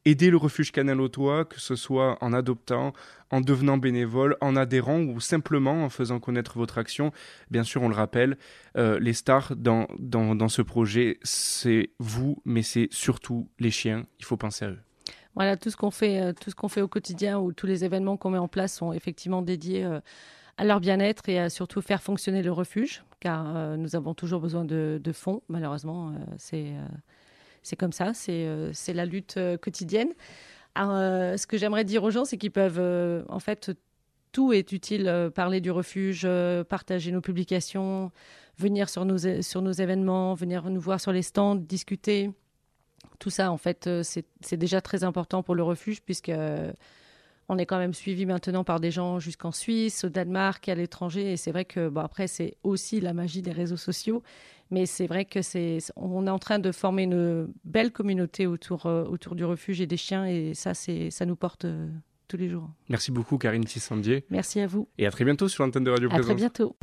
Aider le refuge Canal-Autois, que ce soit en adoptant, en devenant bénévole, en adhérant ou simplement en faisant connaître votre action. Bien sûr, on le rappelle, les stars dans ce projet, c'est vous, mais c'est surtout les chiens. Il faut penser à eux. Voilà, tout ce qu'on fait au quotidien ou tous les événements qu'on met en place sont effectivement dédiés à leur bien-être et à surtout faire fonctionner le refuge, car nous avons toujours besoin de fonds. Malheureusement, c'est comme ça, c'est la lutte quotidienne. Alors, ce que j'aimerais dire aux gens, c'est qu'ils peuvent, en fait, tout est utile. Parler du refuge, partager nos publications, venir sur nos événements, venir nous voir sur les stands, discuter. Tout ça, en fait, c'est déjà très important pour le refuge, puisque on est quand même suivi maintenant par des gens jusqu'en Suisse, au Danemark, à l'étranger. Et c'est vrai que, bon, après, c'est aussi la magie des réseaux sociaux. Mais c'est vrai que on est en train de former une belle communauté autour du refuge et des chiens. Et ça nous porte tous les jours. Merci beaucoup, Karine Tissandier. Merci à vous. Et à très bientôt sur l'antenne de Radio Présence. À très bientôt.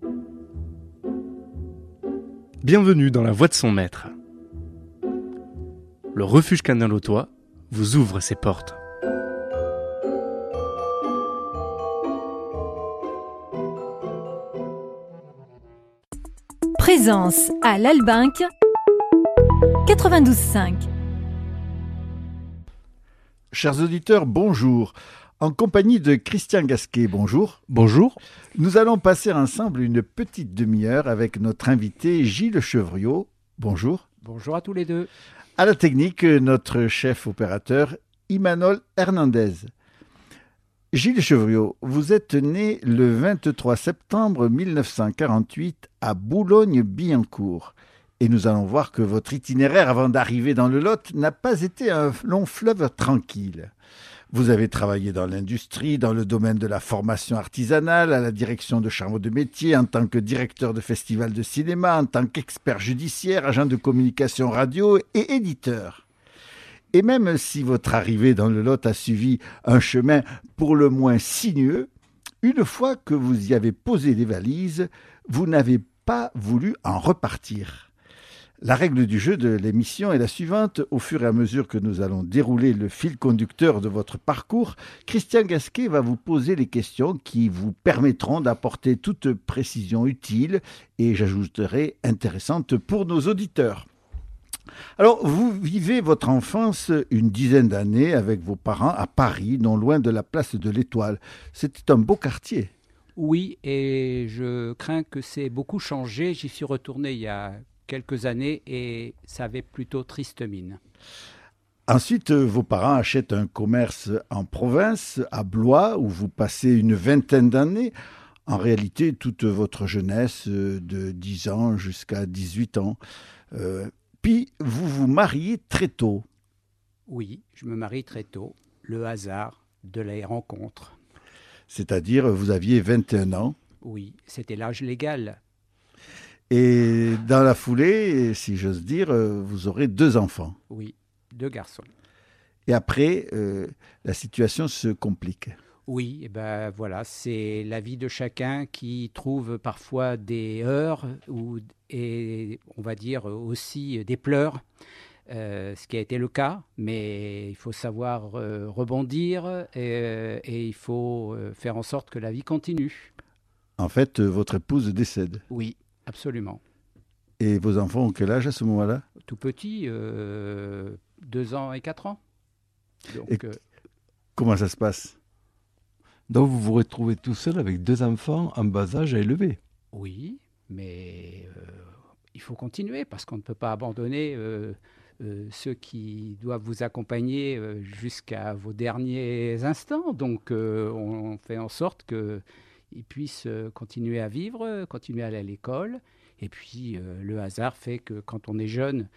Bienvenue dans la voix de son maître. Le refuge Canal-Autois vous ouvre ses portes. Présence à l'Albinque 92.5. Chers auditeurs, bonjour. En compagnie de Christian Gasquet, bonjour. Bonjour. Nous allons passer ensemble une petite demi-heure avec notre invité Gilles Chevriot. Bonjour. Bonjour à tous les deux. À la technique, notre chef opérateur Imanol Hernandez. Gilles Chevriot, vous êtes né le 23 septembre 1948 à Boulogne-Billancourt. Et nous allons voir que votre itinéraire avant d'arriver dans le Lot n'a pas été un long fleuve tranquille. Vous avez travaillé dans l'industrie, dans le domaine de la formation artisanale, à la direction de chambres de métiers, en tant que directeur de festival de cinéma, en tant qu'expert judiciaire, agent de communication radio et éditeur. Et même si votre arrivée dans le Lot a suivi un chemin pour le moins sinueux, une fois que vous y avez posé les valises, vous n'avez pas voulu en repartir. La règle du jeu de l'émission est la suivante. Au fur et à mesure que nous allons dérouler le fil conducteur de votre parcours, Christian Gasquet va vous poser les questions qui vous permettront d'apporter toute précision utile et, j'ajouterai, intéressante pour nos auditeurs. Alors, vous vivez votre enfance une dizaine d'années avec vos parents à Paris, non loin de la place de l'Étoile. C'était un beau quartier. Oui, et je crains que c'est beaucoup changé. J'y suis retourné il y a quelques années et ça avait plutôt triste mine. Ensuite, vos parents achètent un commerce en province, à Blois, où vous passez une vingtaine d'années. En réalité, toute votre jeunesse, de 10 ans jusqu'à 18 ans. Puis, vous vous mariez très tôt. Oui, je me marie très tôt. Le hasard de les rencontres. C'est-à-dire, vous aviez 21 ans. Oui, c'était l'âge légal. Et dans la foulée, si j'ose dire, vous aurez 2 enfants. Oui, 2 garçons. Et après, la situation se complique. Oui, et ben voilà, c'est la vie de chacun qui trouve parfois des heurts et on va dire aussi des pleurs, ce qui a été le cas, mais il faut savoir rebondir et il faut faire en sorte que la vie continue. En fait, votre épouse décède. Oui, absolument. Et vos enfants ont quel âge à ce moment-là? Tout petit, 2 ans et 4 ans. Donc, et comment ça se passe? Donc vous vous retrouvez tout seul avec 2 enfants en bas âge à élever. Oui, mais il faut continuer parce qu'on ne peut pas abandonner ceux qui doivent vous accompagner jusqu'à vos derniers instants. Donc on fait en sorte qu'ils puissent continuer à vivre, continuer à aller à l'école. Et puis le hasard fait que quand on est jeune,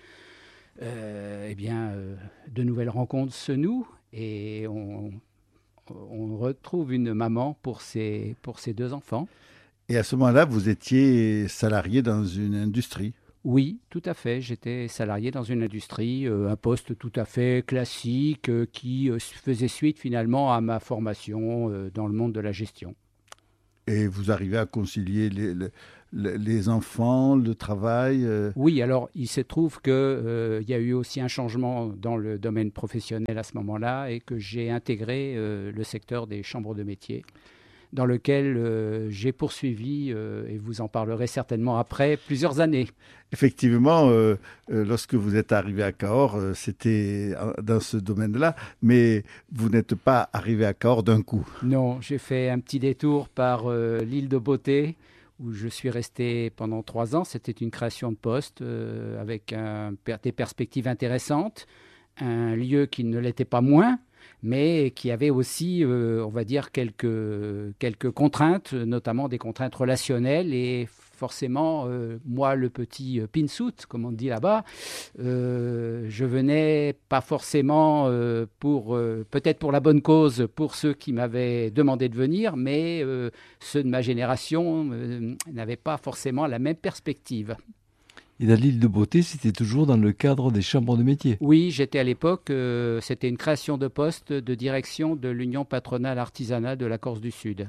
de nouvelles rencontres se nouent et on retrouve une maman pour ses 2 enfants. Et à ce moment-là, vous étiez salarié dans une industrie? Oui, tout à fait. J'étais salarié dans une industrie, un poste tout à fait classique qui faisait suite finalement à ma formation dans le monde de la gestion. Et vous arrivez à concilier les enfants, le travail Oui, alors il se trouve qu'il y a eu aussi un changement dans le domaine professionnel à ce moment-là et que j'ai intégré le secteur des chambres de métiers, dans lequel j'ai poursuivi, et vous en parlerez certainement après, plusieurs années. Effectivement, lorsque vous êtes arrivé à Cahors, c'était dans ce domaine-là, mais vous n'êtes pas arrivé à Cahors d'un coup. Non, j'ai fait un petit détour par l'île de Beauté, où je suis resté pendant 3 ans. C'était une création de poste avec des perspectives intéressantes, un lieu qui ne l'était pas moins, mais qui avait aussi, on va dire, quelques contraintes, notamment des contraintes relationnelles. Et forcément, moi, le petit pinsout, comme on dit là-bas, je venais pas forcément peut-être pour la bonne cause, pour ceux qui m'avaient demandé de venir, mais ceux de ma génération n'avaient pas forcément la même perspective. Et dans l'île de Beauté, c'était toujours dans le cadre des chambres de métiers. Oui, j'étais à l'époque, c'était une création de poste de direction de l'Union patronale artisanale de la Corse du Sud.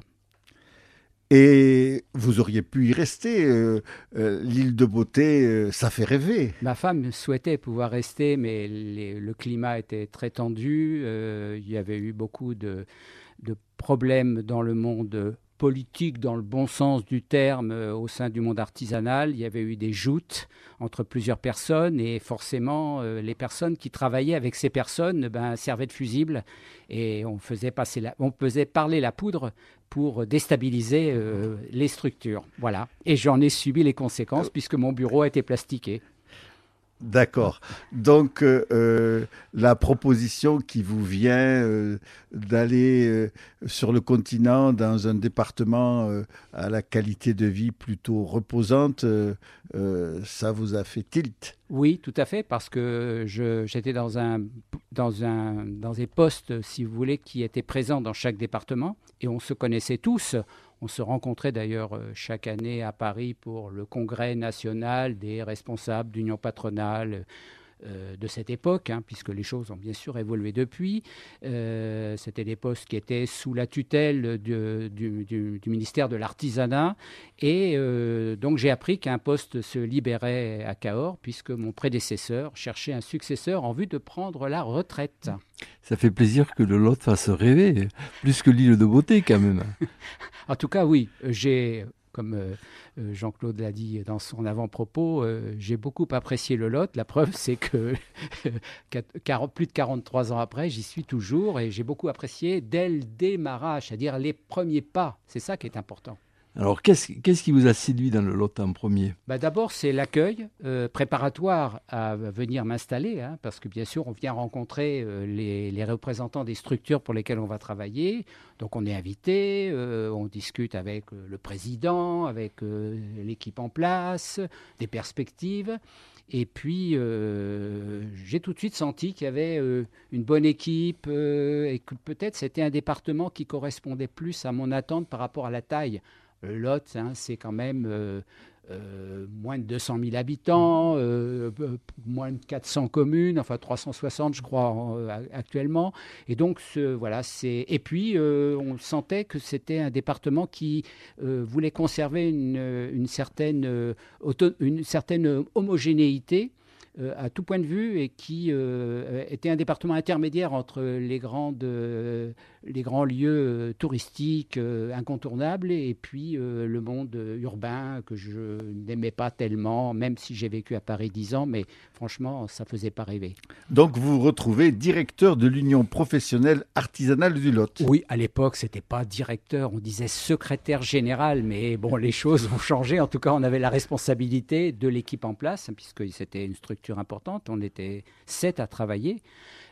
Et vous auriez pu y rester. L'île de Beauté, ça fait rêver. Ma femme souhaitait pouvoir rester, mais le climat était très tendu. Il y avait eu beaucoup de problèmes dans le monde politique, dans le bon sens du terme, au sein du monde artisanal. Il y avait eu des joutes entre plusieurs personnes et forcément, les personnes qui travaillaient avec ces personnes servaient de fusible et on faisait parler la poudre pour déstabiliser les structures. Voilà. Et j'en ai subi les conséquences puisque mon bureau a été plastiqué. D'accord. Donc, la proposition qui vous vient d'aller sur le continent dans un département à la qualité de vie plutôt reposante, ça vous a fait tilt? Oui, tout à fait, parce que j'étais dans des postes, si vous voulez, qui étaient présents dans chaque département et on se connaissait tous. On se rencontrait d'ailleurs chaque année à Paris pour le congrès national des responsables d'union patronale de cette époque, puisque les choses ont bien sûr évolué depuis. C'était des postes qui étaient sous la tutelle du ministère de l'Artisanat. Et donc j'ai appris qu'un poste se libérait à Cahors, puisque mon prédécesseur cherchait un successeur en vue de prendre la retraite. Ça fait plaisir que le Lot fasse rêver, plus que l'île de Beauté quand même. En tout cas, oui, comme Jean-Claude l'a dit dans son avant-propos, j'ai beaucoup apprécié le Lot. La preuve, c'est que plus de 43 ans après, j'y suis toujours et j'ai beaucoup apprécié dès le démarrage, c'est-à-dire les premiers pas. C'est ça qui est important. Alors, qu'est-ce qui vous a séduit dans le Lot en premier ? D'abord, c'est l'accueil préparatoire à venir m'installer, parce que bien sûr, on vient rencontrer les représentants des structures pour lesquelles on va travailler. Donc, on est invité, on discute avec le président, avec l'équipe en place, des perspectives. Et puis, j'ai tout de suite senti qu'il y avait une bonne équipe et que peut-être c'était un département qui correspondait plus à mon attente par rapport à la taille. Le Lot, c'est quand même moins de 200 000 habitants, moins de 400 communes, enfin 360 je crois actuellement. Et donc, et puis on sentait que c'était un département qui voulait conserver une certaine homogénéité à tout point de vue et qui était un département intermédiaire entre les grands lieux touristiques incontournables et puis le monde urbain que je n'aimais pas tellement, même si j'ai vécu à Paris 10 ans, mais franchement, ça ne faisait pas rêver. Donc, vous vous retrouvez directeur de l'Union professionnelle artisanale du Lot. Oui, à l'époque, ce n'était pas directeur, on disait secrétaire général, mais bon, les choses ont changé. En tout cas, on avait la responsabilité de l'équipe en place, puisque c'était une structure importante. On était 7 à travailler.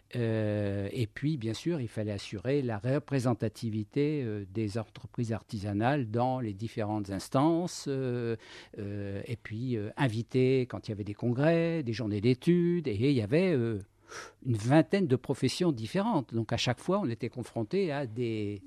Et puis, bien sûr, il fallait assurer la représentativité des entreprises artisanales dans les différentes instances, et puis inviter quand il y avait des congrès, des journées d'études, et il y avait une vingtaine de professions différentes. Donc, à chaque fois, on était confronté à des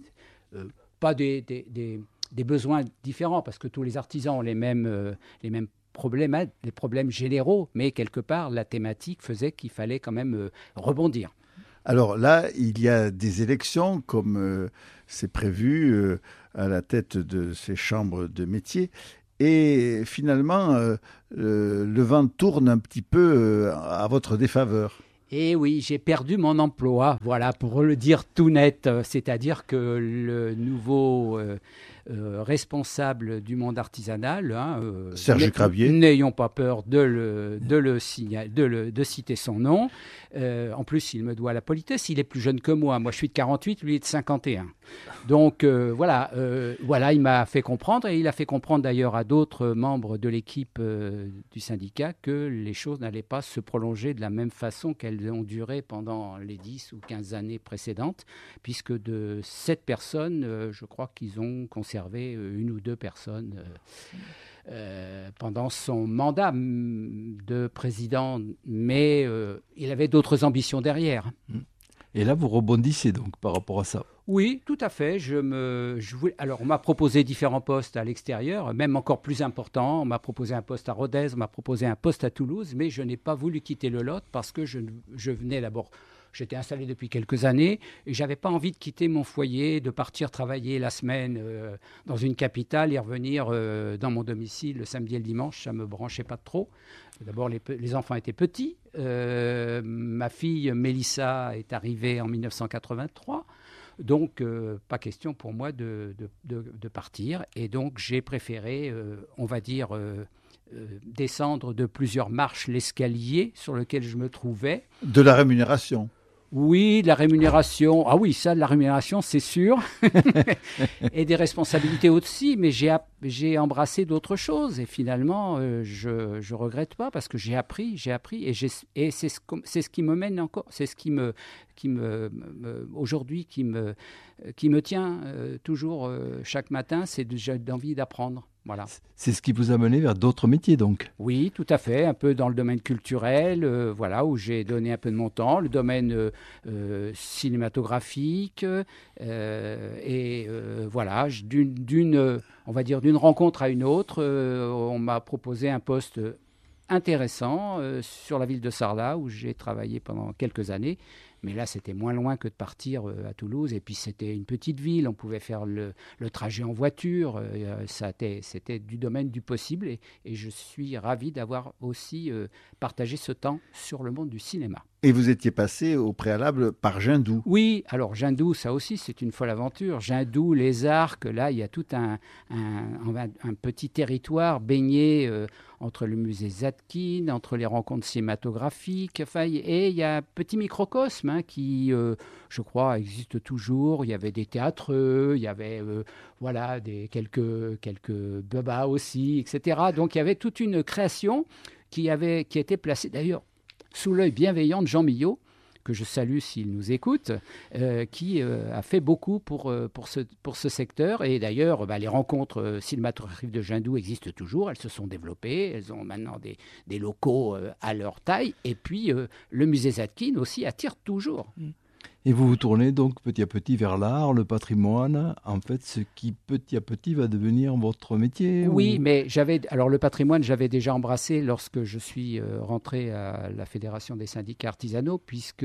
besoins différents, parce que tous les artisans ont les mêmes problèmes, des problèmes généraux, mais quelque part, la thématique faisait qu'il fallait quand même rebondir. Alors là, il y a des élections, comme c'est prévu à la tête de ces chambres de métier. Et finalement, le vent tourne un petit peu à votre défaveur. Et oui, j'ai perdu mon emploi, voilà, pour le dire tout net. C'est-à-dire que le nouveau responsable du monde artisanal, Serge Crabier, n'ayons pas peur de citer son nom. En plus, il me doit la politesse. Il est plus jeune que moi. Moi, je suis de 48, lui est de 51. Donc voilà, il m'a fait comprendre, et il a fait comprendre d'ailleurs à d'autres membres de l'équipe du syndicat que les choses n'allaient pas se prolonger de la même façon qu'elles ont duré pendant les 10 ou 15 années précédentes, puisque de 7 personnes, je crois qu'ils ont conservé une ou deux personnes pendant son mandat de président, mais il avait d'autres ambitions derrière. Et là, vous rebondissez donc par rapport à ça. Oui, tout à fait. Alors, on m'a proposé différents postes à l'extérieur, même encore plus importants. On m'a proposé un poste à Rodez, on m'a proposé un poste à Toulouse, mais je n'ai pas voulu quitter le Lot parce que je venais d'abord. J'étais installé depuis quelques années et je n'avais pas envie de quitter mon foyer, de partir travailler la semaine dans une capitale et revenir dans mon domicile le samedi et le dimanche. Ça ne me branchait pas trop. D'abord, les enfants étaient petits. Ma fille Mélissa est arrivée en 1983. Donc, pas question pour moi de partir. Et donc, j'ai préféré, on va dire, descendre de plusieurs marches l'escalier sur lequel je me trouvais. De la rémunération. Oui, de la rémunération. Ah oui, ça, de la rémunération, c'est sûr. Et des responsabilités aussi. Mais j'ai embrassé d'autres choses. Et finalement, je regrette pas parce que j'ai appris. Et c'est ce qui me mène encore. C'est ce qui aujourd'hui, qui me tient toujours chaque matin. C'est j'ai envie d'apprendre. Voilà. C'est ce qui vous a mené vers d'autres métiers, donc. Oui, tout à fait, un peu dans le domaine culturel, voilà, où j'ai donné un peu de mon temps, le domaine cinématographique, et voilà, on va dire d'une rencontre à une autre, on m'a proposé un poste intéressant sur la ville de Sarlat, où j'ai travaillé pendant quelques années. Mais là, c'était moins loin que de partir à Toulouse. Et puis, c'était une petite ville. On pouvait faire le trajet en voiture. C'était du domaine du possible. Et je suis ravi d'avoir aussi partagé ce temps sur le monde du cinéma. Et vous étiez passé au préalable par Jindou. Oui, alors Jindou, ça aussi, c'est une folle aventure. Jindou, les Arcs, là, il y a tout un petit territoire baigné entre le musée Zadkine, entre les rencontres cinématographiques. Enfin, et il y a un petit microcosme qui, je crois, existe toujours. Il y avait des théâtreux, il y avait voilà, quelques bebas aussi, etc. Donc, il y avait toute une création qui était placée, d'ailleurs, sous l'œil bienveillant de Jean Millot, que je salue s'il nous écoute, qui a fait beaucoup pour ce secteur. Et d'ailleurs, les rencontres cinématographiques de Jindou existent toujours, elles se sont développées, elles ont maintenant des locaux à leur taille. Et puis, le musée Zadkine aussi attire toujours. Et vous vous tournez donc petit à petit vers l'art, le patrimoine, en fait, ce qui petit à petit va devenir votre métier. Oui, mais alors le patrimoine, j'avais déjà embrassé lorsque je suis rentré à la Fédération des syndicats artisanaux, puisque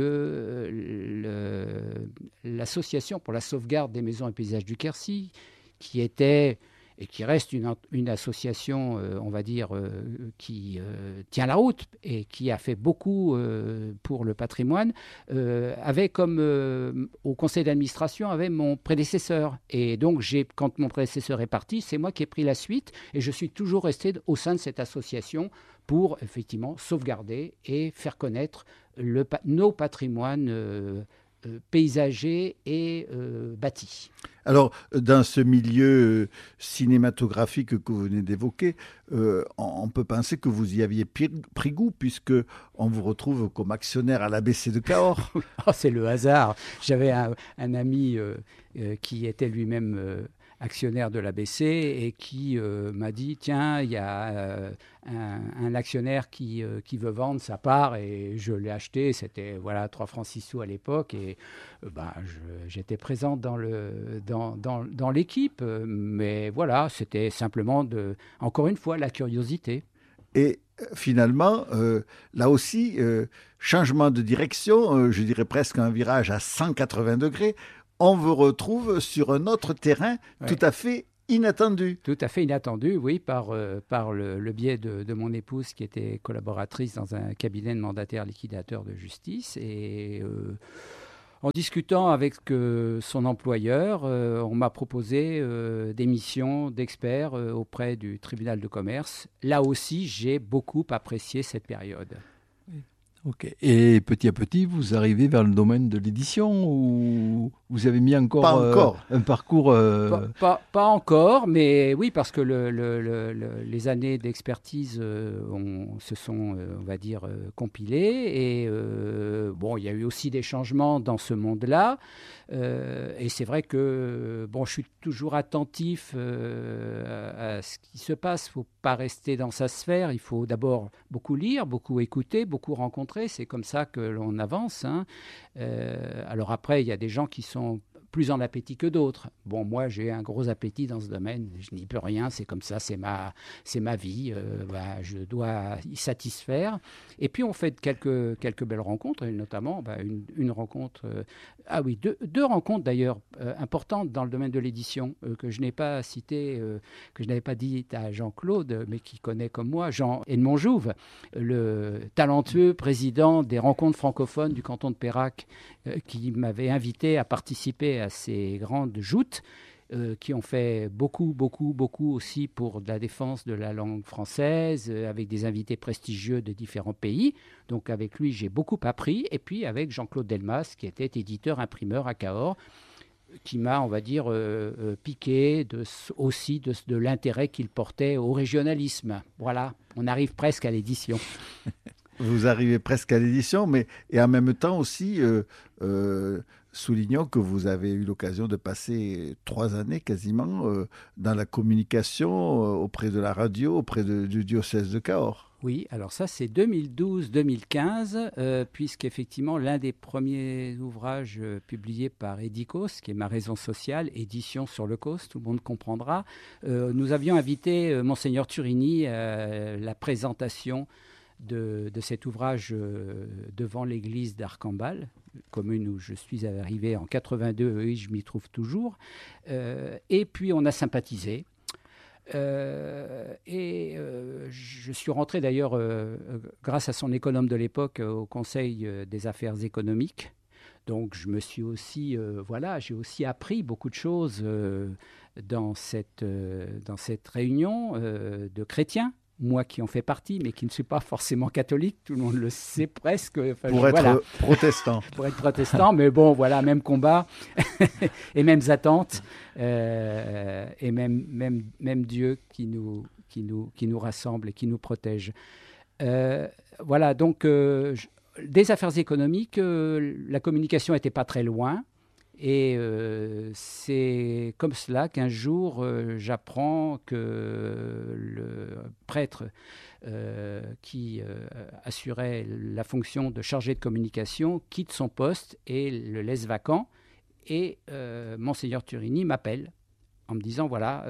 l'association pour la sauvegarde des maisons et paysages du Quercy, qui était et qui reste une association, on va dire, qui tient la route et qui a fait beaucoup pour le patrimoine, avait comme au conseil d'administration avait mon prédécesseur. Et donc, quand mon prédécesseur est parti, c'est moi qui ai pris la suite et je suis toujours resté au sein de cette association pour, effectivement, sauvegarder et faire connaître nos patrimoines paysagers et bâtis. Alors, dans ce milieu cinématographique que vous venez d'évoquer, on peut penser que vous y aviez pris goût, puisque on vous retrouve comme actionnaire à l'ABC de Cahors. Oh, c'est le hasard. J'avais un ami qui était lui-même actionnaire de l'ABC et qui m'a dit, tiens, il y a un actionnaire qui veut vendre sa part, et je l'ai acheté. C'était 3 francs 6 sous à l'époque, et j'étais présent dans l'équipe, mais voilà, c'était simplement encore une fois la curiosité. Et finalement, là aussi, changement de direction, je dirais presque un virage à 180 degrés, on vous retrouve sur un autre terrain tout à fait inattendu. Tout à fait inattendu, oui, par le biais de mon épouse qui était collaboratrice dans un cabinet de mandataire liquidateur de justice. Et en discutant avec son employeur, on m'a proposé des missions d'expert auprès du tribunal de commerce. Là aussi, j'ai beaucoup apprécié cette période. Ok. Et petit à petit, vous arrivez vers le domaine de l'édition ou vous avez mis encore, un parcours Pas encore, mais oui, parce que les années d'expertise se sont, on va dire, compilées. Et bon, il y a eu aussi des changements dans ce monde-là. Et c'est vrai que bon, je suis toujours attentif à ce qui se passe. Il ne faut pas rester dans sa sphère. Il faut d'abord beaucoup lire, beaucoup écouter, beaucoup rencontrer. C'est comme ça que l'on avance. Hein. Alors après, il y a des gens qui sont plus en appétit que d'autres. Bon, moi, j'ai un gros appétit dans ce domaine. Je n'y peux rien. C'est comme ça. C'est ma vie. Je dois y satisfaire. Et puis, on fait quelques belles rencontres, et notamment une rencontre... deux rencontres d'ailleurs importantes dans le domaine de l'édition que je n'ai pas citées, que je n'avais pas dites à Jean-Claude, mais qui connaît comme moi, Jean-Edmond Jouve, le talentueux président des rencontres francophones du canton de Pérac, qui m'avait invité à participer à ces grandes joutes, qui ont fait beaucoup aussi pour la défense de la langue française, avec des invités prestigieux de différents pays. Donc avec lui, j'ai beaucoup appris. Et puis avec Jean-Claude Delmas, qui était éditeur-imprimeur à Cahors, qui m'a, on va dire, piqué aussi de l'intérêt qu'il portait au régionalisme. Voilà, on arrive presque à l'édition. Vous arrivez presque à l'édition, et en même temps aussi... soulignons que vous avez eu l'occasion de passer 3 années quasiment dans la communication auprès de la radio, auprès du diocèse de Cahors. Oui, alors ça c'est 2012-2015, puisqu'effectivement l'un des premiers ouvrages publiés par Edicos, qui est ma raison sociale, édition sur le cause, tout le monde comprendra, nous avions invité Monseigneur Turini à la présentation de cet ouvrage devant l'église d'Arcambal, commune où je suis arrivé en 82 et je m'y trouve toujours. Et puis on a sympathisé. Je suis rentré d'ailleurs, grâce à son économe de l'époque, au Conseil des affaires économiques. Donc je me suis aussi, j'ai aussi appris beaucoup de choses dans cette réunion de chrétiens. Moi qui en fais partie, mais qui ne suis pas forcément catholique, tout le monde le sait presque. Enfin, pour être protestant. Pour être protestant, mais bon, voilà, même combat et mêmes attentes, et même Dieu qui nous rassemble et qui nous protège. Voilà, donc, des affaires économiques, la communication n'était pas très loin. Et c'est comme cela qu'un jour, j'apprends que le prêtre qui assurait la fonction de chargé de communication quitte son poste et le laisse vacant. Et Monseigneur Turini m'appelle en me disant, voilà,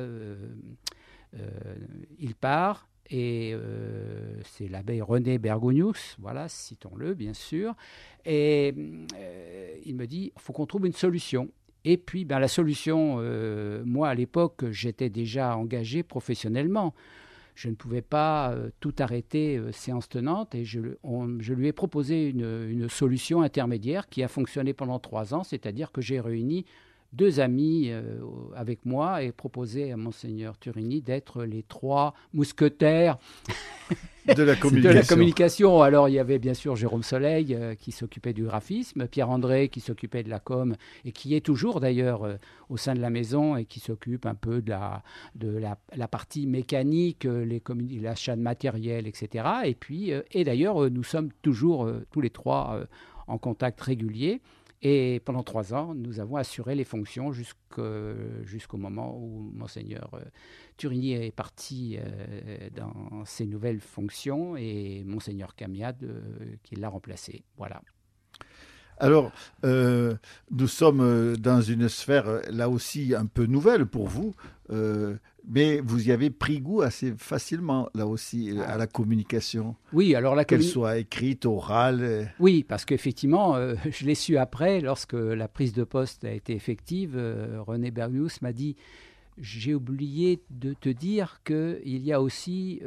il part. Et c'est l'abbé René Bergonius, voilà, citons-le bien sûr, et il me dit, il faut qu'on trouve une solution. Et puis la solution, moi à l'époque, j'étais déjà engagé professionnellement. Je ne pouvais pas tout arrêter séance tenante, et je lui ai proposé une solution intermédiaire qui a fonctionné pendant 3 ans, c'est-à-dire que j'ai réuni 2 amis avec moi et proposé à Monseigneur Turini d'être les 3 mousquetaires de la communication. Alors, il y avait bien sûr Jérôme Soleil qui s'occupait du graphisme, Pierre-André qui s'occupait de la com et qui est toujours d'ailleurs au sein de la maison et qui s'occupe un peu de la partie mécanique, l'achat de matériel, etc. Et puis, et d'ailleurs, nous sommes toujours tous les 3 en contact régulier. Et pendant 3 ans, nous avons assuré les fonctions jusqu'au moment où Monseigneur Turini est parti dans ses nouvelles fonctions et Monseigneur Camiade qui l'a remplacé. Voilà. Alors, nous sommes dans une sphère, là aussi, un peu nouvelle pour vous, Mais vous y avez pris goût assez facilement, là aussi, à la communication. Oui, alors qu'elle soit écrite, orale. Oui, parce qu'effectivement, je l'ai su après, lorsque la prise de poste a été effective. René Bergius m'a dit: j'ai oublié de te dire qu'il y a aussi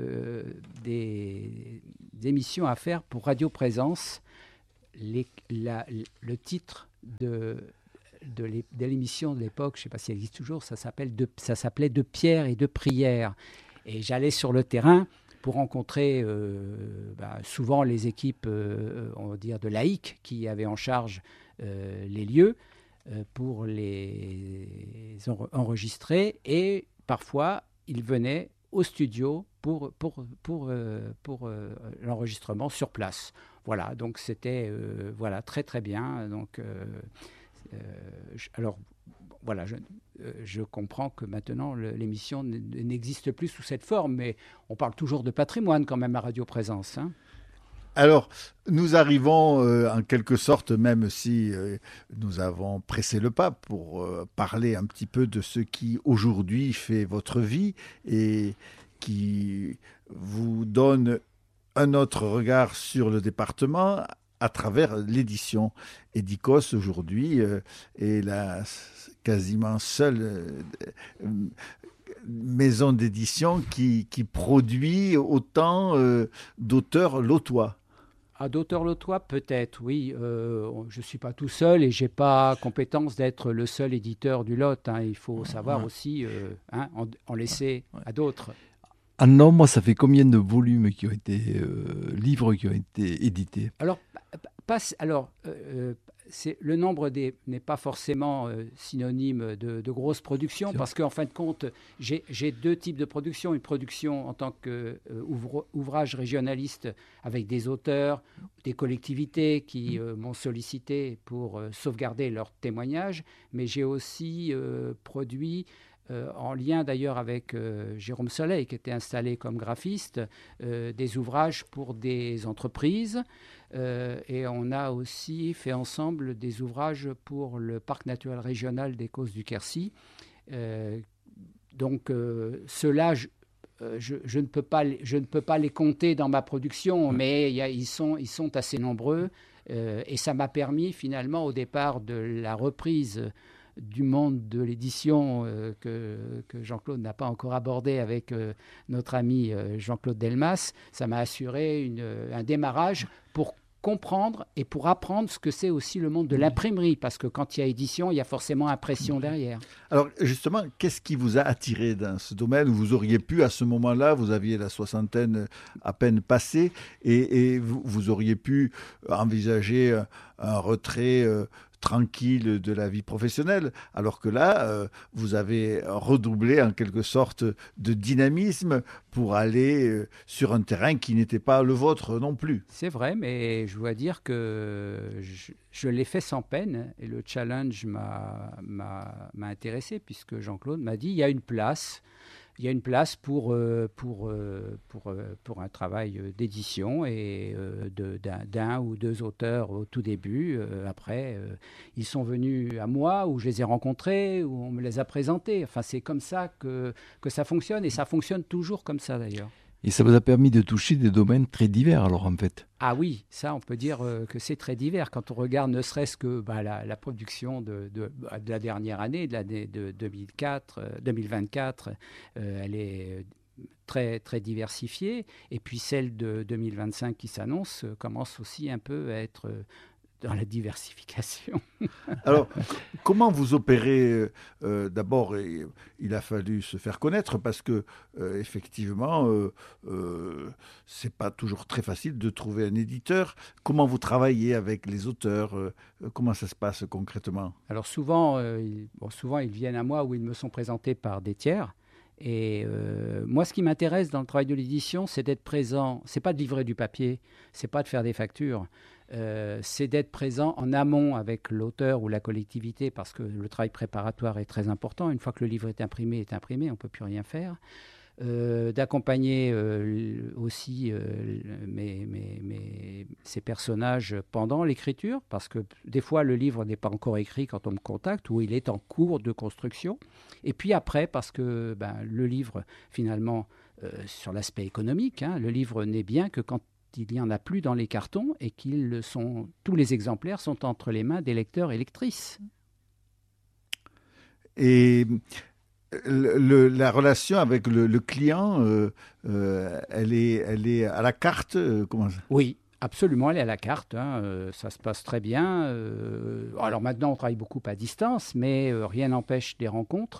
des émissions à faire pour Radio Présence. Le titre de l'émission de l'époque, je ne sais pas si elle existe toujours, ça s'appelait De pierre et de prière. Et j'allais sur le terrain pour rencontrer souvent les équipes on va dire de laïcs qui avaient en charge les lieux pour les enregistrer, et parfois ils venaient au studio pour l'enregistrement sur place. Voilà, donc c'était très très bien. Donc alors voilà, je comprends que maintenant l'émission n'existe plus sous cette forme, mais on parle toujours de patrimoine quand même à Radio Présence, hein. Alors, nous arrivons en quelque sorte, même si nous avons pressé le pas pour parler un petit peu de ce qui aujourd'hui fait votre vie et qui vous donne un autre regard sur le département à travers l'édition. Edikos aujourd'hui est la quasiment seule maison d'édition qui produit autant d'auteurs lotois. D'auteurs lotois, peut-être, oui. Je ne suis pas tout seul et je n'ai pas compétence d'être le seul éditeur du Lot, hein. Il faut savoir aussi en laisser à d'autres. Ah non, moi, ça fait combien de volumes qui ont été, livres qui ont été édités? Alors, le nombre n'est pas forcément synonyme de grosse production, parce qu'en fin de compte, j'ai deux types de production. Une production en tant qu'ouvrage régionaliste avec des auteurs, des collectivités qui m'ont sollicité pour sauvegarder leurs témoignages, mais j'ai aussi produit, en lien d'ailleurs avec Jérôme Soleil, qui était installé comme graphiste, des ouvrages pour des entreprises. Et on a aussi fait ensemble des ouvrages pour le parc naturel régional des Causses du Quercy. Donc ceux-là, je ne peux pas les compter dans ma production, mais ils sont assez nombreux. Et ça m'a permis finalement, au départ de la reprise du monde de l'édition que Jean-Claude n'a pas encore abordé avec notre ami Jean-Claude Delmas, ça m'a assuré un démarrage pour comprendre et pour apprendre ce que c'est aussi le monde de l'imprimerie, parce que quand il y a édition, il y a forcément impression derrière. Alors justement, qu'est-ce qui vous a attiré dans ce domaine où vous auriez pu, à ce moment-là, vous aviez la soixantaine à peine passée, et vous auriez pu envisager un retrait tranquille de la vie professionnelle, alors que là, vous avez redoublé en quelque sorte de dynamisme pour aller sur un terrain qui n'était pas le vôtre non plus. C'est vrai, mais je dois dire que je l'ai fait sans peine, et le challenge m'a intéressé, puisque Jean-Claude m'a dit: il y a une place pour un travail d'édition, et d'un ou deux auteurs au tout début. Après, ils sont venus à moi, ou je les ai rencontrés, ou on me les a présentés. Enfin, c'est comme ça que ça fonctionne, et ça fonctionne toujours comme ça d'ailleurs. Et ça vous a permis de toucher des domaines très divers, alors, en fait. Ah oui, ça, on peut dire que c'est très divers. Quand on regarde ne serait-ce que la production de la dernière année, de l'année de 2024, elle est très, très diversifiée. Et puis celle de 2025 qui s'annonce commence aussi un peu à être dans la diversification. Alors, comment vous opérez d'abord, il a fallu se faire connaître, parce que effectivement, c'est pas toujours très facile de trouver un éditeur. Comment vous travaillez avec les auteurs? Comment ça se passe concrètement? Alors souvent, ils viennent à moi, ou ils me sont présentés par des tiers. Et moi, ce qui m'intéresse dans le travail de l'édition, c'est d'être présent. C'est pas de livrer du papier, c'est pas de faire des factures. C'est d'être présent en amont avec l'auteur ou la collectivité, parce que le travail préparatoire est très important. Une fois que le livre est imprimé, on ne peut plus rien faire. d'accompagner aussi ces personnages pendant l'écriture, parce que des fois le livre n'est pas encore écrit quand on me contacte, ou il est en cours de construction. Et puis après, parce que le livre, finalement, sur l'aspect économique, le livre n'est bien que quand il n'y en a plus dans les cartons et tous les exemplaires sont entre les mains des lecteurs et lectrices. Et la relation avec le client, elle est à la carte, comment ça ? Oui, absolument, elle est à la carte. Ça se passe très bien. Alors maintenant, on travaille beaucoup à distance, mais rien n'empêche des rencontres.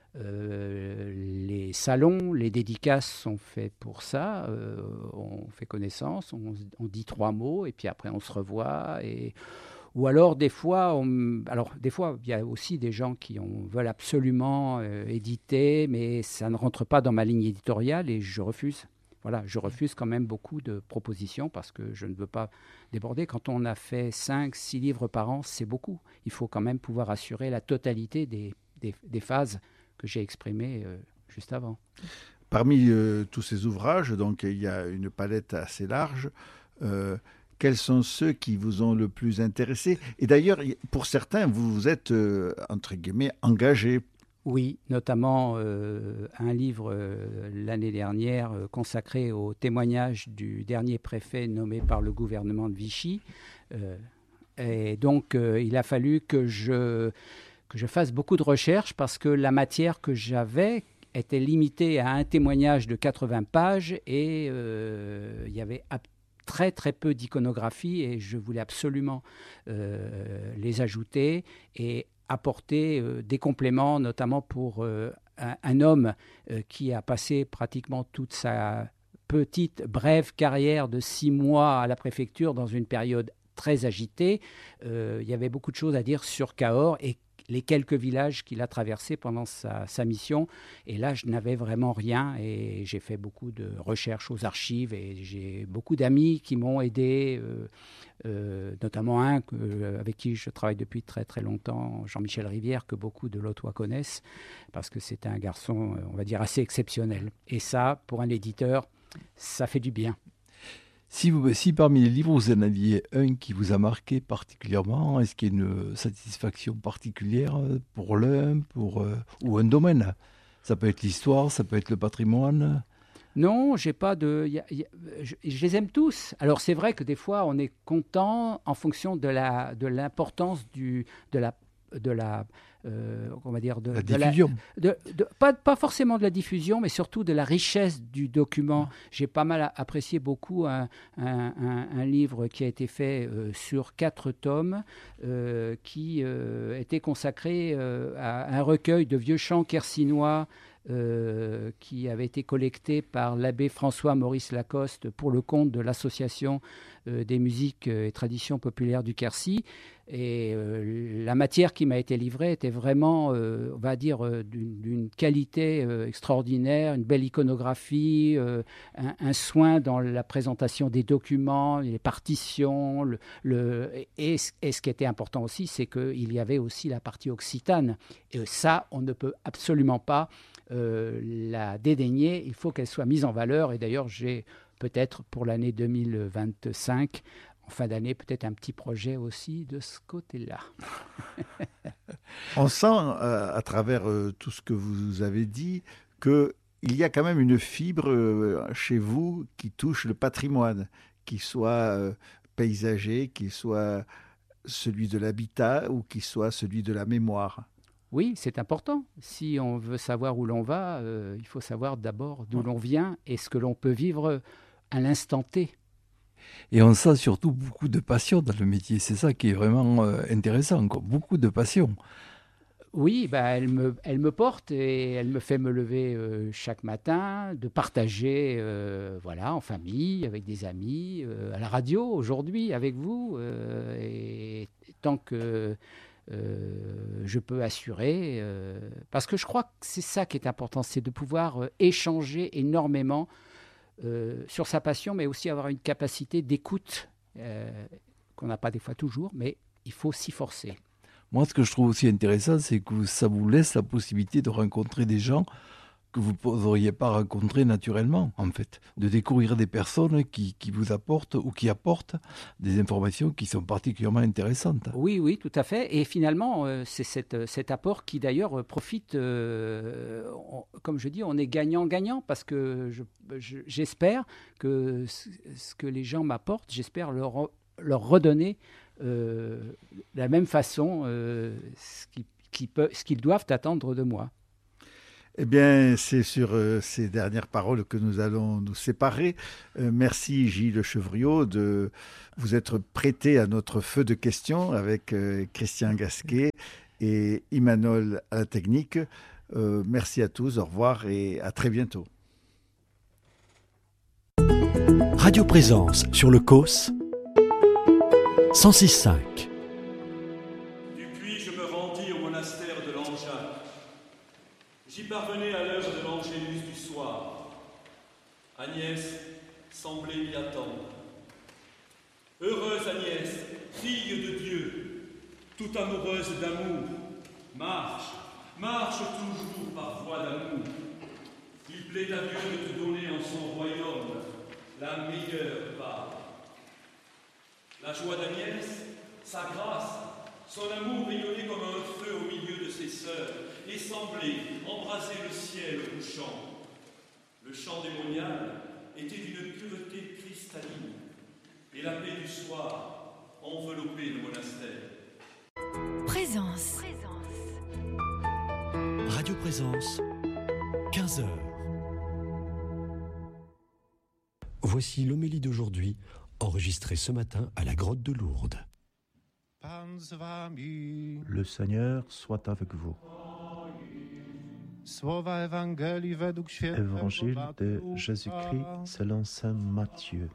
Les salons, les dédicaces sont faits pour ça. On fait connaissance, on dit 3 mots, et puis après on se revoit. Ou alors des fois, il y a aussi des gens qui veulent absolument éditer, mais ça ne rentre pas dans ma ligne éditoriale et je refuse. Voilà, je refuse quand même beaucoup de propositions parce que je ne veux pas déborder. Quand on a fait 5-6 livres par an, c'est beaucoup. Il faut quand même pouvoir assurer la totalité des phases que j'ai exprimées juste avant. Parmi tous ces ouvrages, donc il y a une palette assez large. Quels sont ceux qui vous ont le plus intéressé ? Et d'ailleurs, pour certains, vous vous êtes, entre guillemets, engagé. Oui, notamment un livre l'année dernière consacré au témoignage du dernier préfet nommé par le gouvernement de Vichy. Et donc, il a fallu que je fasse beaucoup de recherches parce que la matière que j'avais était limitée à un témoignage de 80 pages et il y avait très très peu d'iconographie et je voulais absolument les ajouter et apporter des compléments, notamment pour un homme qui a passé pratiquement toute sa petite, brève carrière de 6 mois à la préfecture dans une période très agitée. Il y avait beaucoup de choses à dire sur Cahors et les quelques villages qu'il a traversés pendant sa mission. Et là, je n'avais vraiment rien et j'ai fait beaucoup de recherches aux archives et j'ai beaucoup d'amis qui m'ont aidé, notamment un avec qui je travaille depuis très très longtemps, Jean-Michel Rivière, que beaucoup de Lotois connaissent, parce que c'est un garçon, on va dire, assez exceptionnel. Et ça, pour un éditeur, ça fait du bien. Si parmi les livres, vous en aviez un qui vous a marqué particulièrement, est-ce qu'il y a une satisfaction particulière pour l'un ou un domaine ? Ça peut être l'histoire, ça peut être le patrimoine. Non, j'ai pas de. Je les aime tous. Alors c'est vrai que des fois on est content en fonction de l'importance on va dire la diffusion. Pas forcément de la diffusion, mais surtout de la richesse du document. J'ai pas mal apprécié beaucoup un livre qui a été fait sur 4 tomes qui était consacré à un recueil de vieux chants quercinois qui avait été collecté par l'abbé François-Maurice Lacoste pour le compte de l'association des musiques et traditions populaires du Quercy. Et la matière qui m'a été livrée était vraiment, on va dire, d'une qualité extraordinaire, une belle iconographie, un soin dans la présentation des documents, les partitions. Et ce qui était important aussi, c'est qu'il y avait aussi la partie occitane. Et ça, on ne peut absolument pas la dédaigner. Il faut qu'elle soit mise en valeur. Et d'ailleurs, j'ai peut-être pour l'année 2025, en fin d'année, peut-être un petit projet aussi de ce côté-là. On sent à travers tout ce que vous avez dit qu'il y a quand même une fibre chez vous qui touche le patrimoine, qui soit paysager, qui soit celui de l'habitat ou qui soit celui de la mémoire. Oui, c'est important. Si on veut savoir où l'on va, il faut savoir d'abord d'où l'on vient et ce que l'on peut vivre à l'instant T. Et on sent surtout beaucoup de passion dans le métier. C'est ça qui est vraiment intéressant, quoi. Beaucoup de passion. Oui, elle me porte et elle me fait me lever chaque matin, de partager en famille, avec des amis, à la radio aujourd'hui, avec vous. Et tant que je peux assurer, parce que je crois que c'est ça qui est important, c'est de pouvoir échanger énormément sur sa passion, mais aussi avoir une capacité d'écoute qu'on n'a pas des fois toujours, mais il faut s'y forcer. Moi, ce que je trouve aussi intéressant, c'est que ça vous laisse la possibilité de rencontrer des gens que vous n'auriez pas rencontré naturellement, en fait. De découvrir des personnes qui vous apportent ou qui apportent des informations qui sont particulièrement intéressantes. Oui, oui, tout à fait. Et finalement, c'est cet apport qui d'ailleurs profite, comme je dis, on est gagnant-gagnant parce que j'espère que ce que les gens m'apportent, j'espère leur redonner de la même façon ce qu'ils doivent attendre de moi. Eh bien, c'est sur ces dernières paroles que nous allons nous séparer. Merci Gilles Chevriot de vous être prêté à notre feu de questions avec Christian Gasquet et Imanol à la technique. Merci à tous, au revoir et à très bientôt. Radio Présence sur le COS 106.5. J'y parvenais à l'heure de l'Angélus du soir. Agnès semblait m'y attendre. Heureuse Agnès, fille de Dieu, toute amoureuse d'amour, marche toujours par voie d'amour. Il plaît à Dieu de te donner en son royaume la meilleure part. La joie d'Agnès, sa grâce, son amour rayonnait comme un feu au milieu de ses sœurs et semblait embraser le ciel couchant. Le chant démonial était d'une pureté cristalline et la paix du soir enveloppait le monastère. Présence. Radio Présence, 15h. Voici l'homélie d'aujourd'hui, enregistrée ce matin à la grotte de Lourdes. Le Seigneur soit avec vous. Évangile de Jésus-Christ selon saint Matthieu.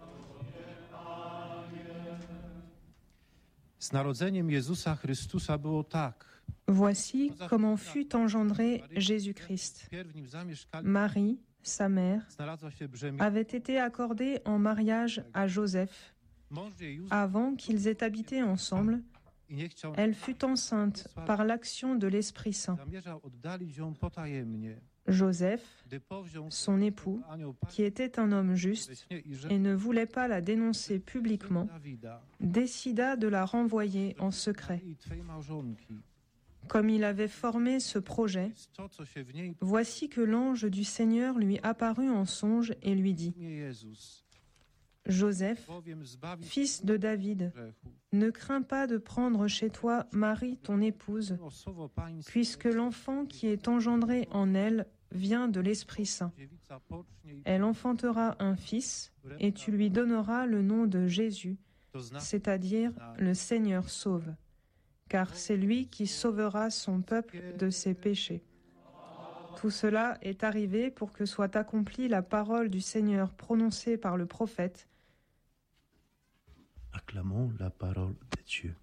Voici comment fut engendré Jésus-Christ. Marie, sa mère, avait été accordée en mariage à Joseph. Avant qu'ils aient habité ensemble, elle fut enceinte par l'action de l'Esprit Saint. Joseph, son époux, qui était un homme juste et ne voulait pas la dénoncer publiquement, décida de la renvoyer en secret. Comme il avait formé ce projet, voici que l'ange du Seigneur lui apparut en songe et lui dit : Joseph, fils de David, ne crains pas de prendre chez toi Marie, ton épouse, puisque l'enfant qui est engendré en elle vient de l'Esprit Saint. Elle enfantera un fils, et tu lui donneras le nom de Jésus, c'est-à-dire le Seigneur sauve, car c'est lui qui sauvera son peuple de ses péchés. Tout cela est arrivé pour que soit accomplie la parole du Seigneur prononcée par le prophète. Acclamons la parole de Dieu.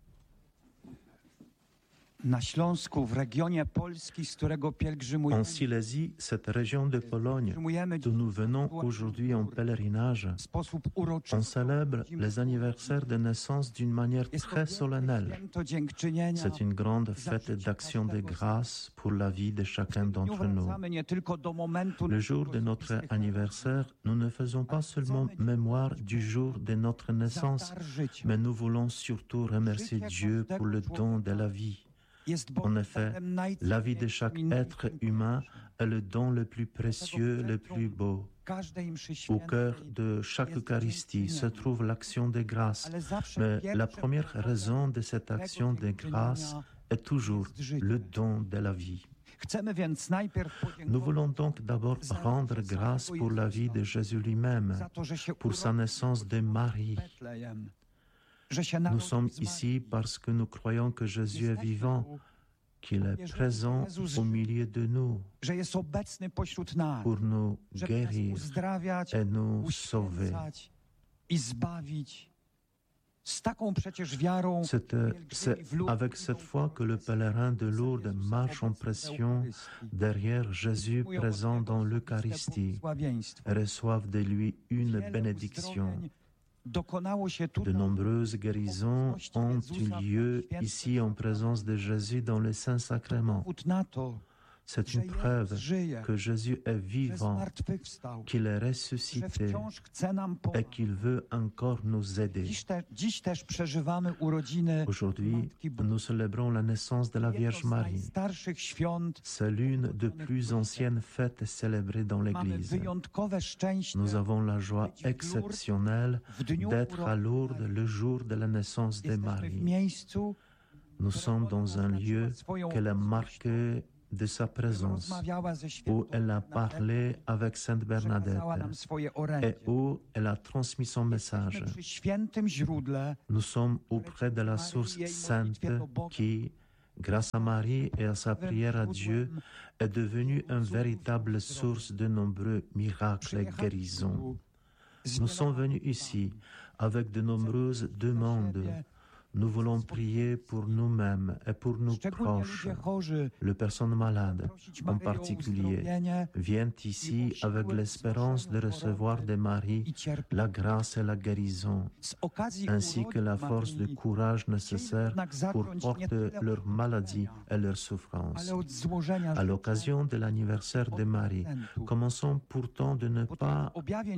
En Silésie, cette région de Pologne, d'où nous venons aujourd'hui en pèlerinage, on célèbre les anniversaires de naissance d'une manière très solennelle. C'est une grande fête d'action de grâce pour la vie de chacun d'entre nous. Le jour de notre anniversaire, nous ne faisons pas seulement mémoire du jour de notre naissance, mais nous voulons surtout remercier Dieu pour le don de la vie. En effet, la vie de chaque être humain est le don le plus précieux, le plus beau. Au cœur de chaque Eucharistie se trouve l'action de grâce, mais la première raison de cette action de grâce est toujours le don de la vie. Nous voulons donc d'abord rendre grâce pour la vie de Jésus lui-même, pour sa naissance de Marie. Nous sommes ici parce que nous croyons que Jésus est vivant, qu'il est présent au milieu de nous pour nous guérir et nous sauver. C'est avec cette foi que le pèlerin de Lourdes marche en pression derrière Jésus présent dans l'Eucharistie et reçoivent de lui une bénédiction. De nombreuses guérisons ont eu lieu ici en présence de Jésus dans les Saints Sacrements. C'est une preuve que Jésus est vivant, qu'il est ressuscité et qu'il veut encore nous aider. Aujourd'hui, nous célébrons la naissance de la Vierge Marie. C'est l'une des plus anciennes fêtes célébrées dans l'Église. Nous avons la joie exceptionnelle d'être à Lourdes le jour de la naissance de Marie. Nous sommes dans un lieu qu'elle a marqué de sa présence, où elle a parlé avec Sainte Bernadette et où elle a transmis son message. Nous sommes auprès de la source sainte qui, grâce à Marie et à sa prière à Dieu, est devenue une véritable source de nombreux miracles et guérisons. Nous sommes venus ici avec de nombreuses demandes. Nous voulons prier pour nous-mêmes et pour nos proches. Les personnes malades, en particulier, viennent ici avec l'espérance de recevoir de Marie la grâce et la guérison, ainsi que la force de courage nécessaire pour porter leur maladie et leur souffrance. À l'occasion de l'anniversaire de Marie, commençons pourtant de ne pas,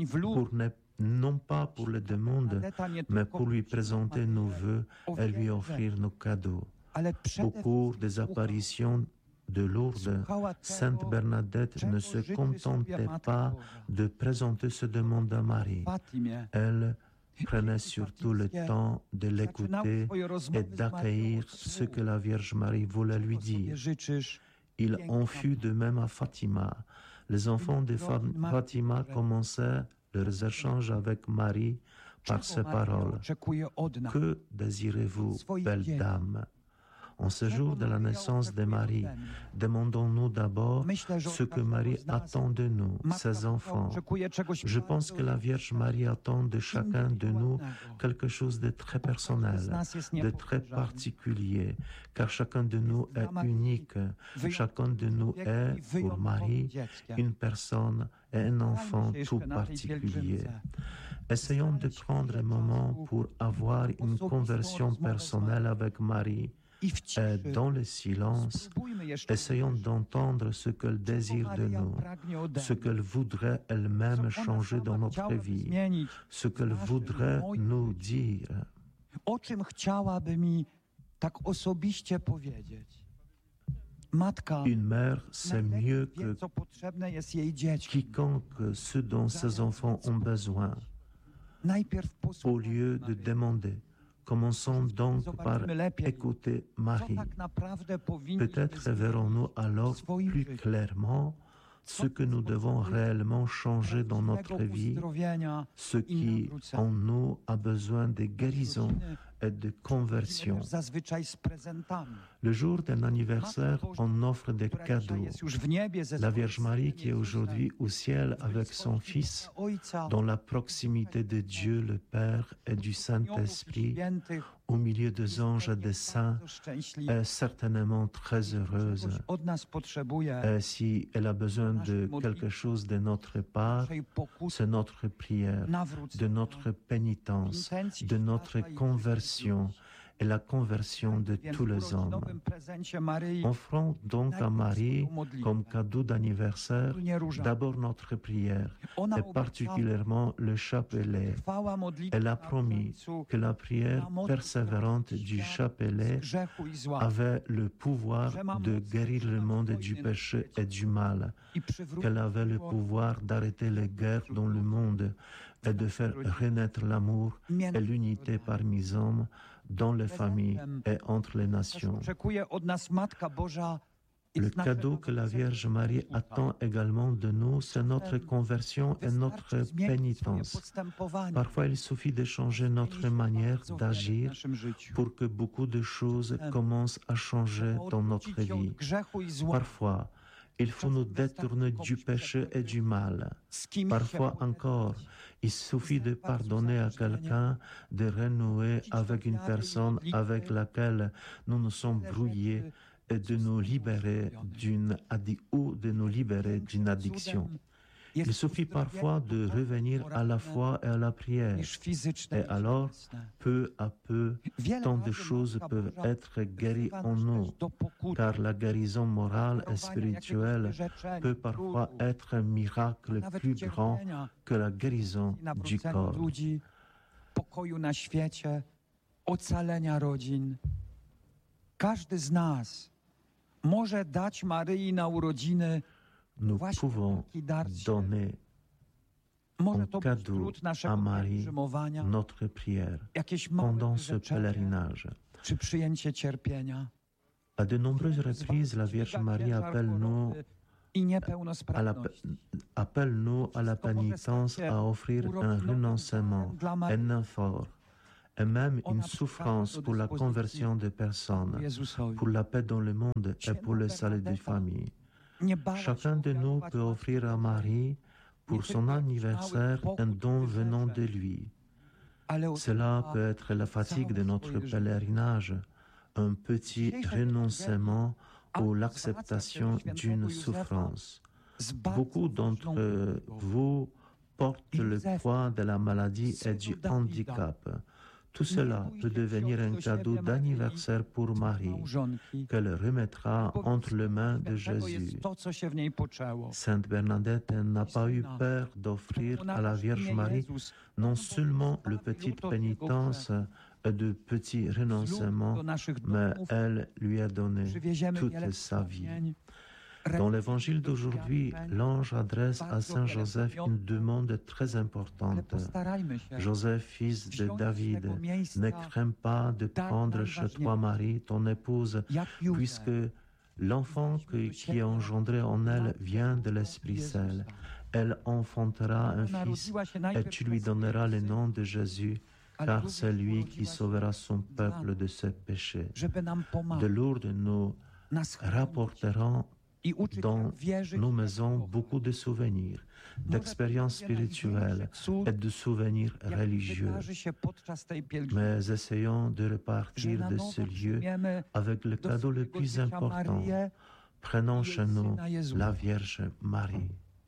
non pas pour le demander, mais pour lui présenter nos vœux et lui offrir nos cadeaux. Au cours des apparitions de Lourdes, Sainte Bernadette ne se contentait pas de présenter ce demande à Marie. Elle prenait surtout le temps de l'écouter et d'accueillir ce que la Vierge Marie voulait lui dire. Il en fut de même à Fatima. Les enfants de Fatima commençaient leurs échanges avec Marie par ces paroles. Que désirez-vous, belle dame? En ce jour de la naissance de Marie, demandons-nous d'abord ce que Marie attend de nous, ses enfants. Je pense que la Vierge Marie attend de chacun de nous quelque chose de très personnel, de très particulier, car chacun de nous est unique. Chacun de nous est, pour Marie, une personne et un enfant tout particulier. Essayons de prendre un moment pour avoir une conversion personnelle avec Marie. Et dans le silence, essayons d'entendre ce qu'elle désire de nous, ce qu'elle voudrait elle-même changer dans notre vie, ce qu'elle voudrait nous dire. Une mère sait mieux que quiconque ce dont ses enfants ont besoin. Au lieu de demander, commençons donc par écouter Marie. Peut-être verrons-nous alors plus clairement ce que nous devons réellement changer dans notre vie, ce qui en nous a besoin de guérison et de conversion. Le jour d'un anniversaire, on offre des cadeaux. La Vierge Marie qui est aujourd'hui au ciel avec son Fils, dans la proximité de Dieu le Père et du Saint-Esprit, au milieu des anges et des saints, est certainement très heureuse. Et si elle a besoin de quelque chose de notre part, c'est notre prière, de notre pénitence, de notre conversion et la conversion de tous les hommes. Offrons donc à Marie, comme cadeau d'anniversaire, d'abord notre prière, et particulièrement le chapelet. Elle a promis que la prière persévérante du chapelet avait le pouvoir de guérir le monde du péché et du mal, qu'elle avait le pouvoir d'arrêter les guerres dans le monde et de faire renaître l'amour et l'unité parmi les hommes, dans les familles et entre les nations. Le cadeau que la Vierge Marie attend également de nous, c'est notre conversion et notre pénitence. Parfois, il suffit de changer notre manière d'agir pour que beaucoup de choses commencent à changer dans notre vie. Parfois, il faut nous détourner du péché et du mal. Parfois encore, il suffit de pardonner à quelqu'un, de renouer avec une personne avec laquelle nous nous sommes brouillés et de nous libérer d'une addiction. Il suffit parfois de revenir à la foi et à la prière. Et alors, peu à peu, tant de choses peuvent être guéries en nous, car la guérison morale et spirituelle peut parfois être un miracle plus grand que la guérison du corps. Pokoju na świecie, ocalenia rodzin. Każdy z nas może dać Maryi na urodziny Nous pouvons donner en cadeau à Marie notre prière pendant ce pèlerinage. Czy przyjęcie cierpienia. À de nombreuses reprises, la Vierge Marie appelle-nous à la pénitence, à offrir un renoncement, un effort, et même une souffrance pour la conversion des personnes, pour la paix dans le monde et pour le salut des familles. Chacun de nous peut offrir à Marie, pour son anniversaire, un don venant de lui. Cela peut être la fatigue de notre pèlerinage, un petit renoncement ou l'acceptation d'une souffrance. Beaucoup d'entre vous portent le poids de la maladie et du handicap. Tout cela peut devenir un cadeau d'anniversaire pour Marie, qu'elle remettra entre les mains de Jésus. Sainte Bernadette n'a pas eu peur d'offrir à la Vierge Marie non seulement le petite pénitence et de petits renoncements, mais elle lui a donné toute sa vie. Dans l'évangile d'aujourd'hui, l'ange adresse à Saint Joseph une demande très importante. Joseph, fils de David, ne crains pas de prendre chez toi Marie, ton épouse, puisque l'enfant qui est engendré en elle vient de l'Esprit Saint. Elle enfantera un fils et tu lui donneras le nom de Jésus, car c'est lui qui sauvera son peuple de ses péchés. De Lourdes, nous rapporterons dans nos maisons beaucoup de souvenirs, d'expériences spirituelles et de souvenirs religieux. Mais essayons de repartir de ce lieu avec le cadeau le plus important. Prenons chez nous la Vierge Marie.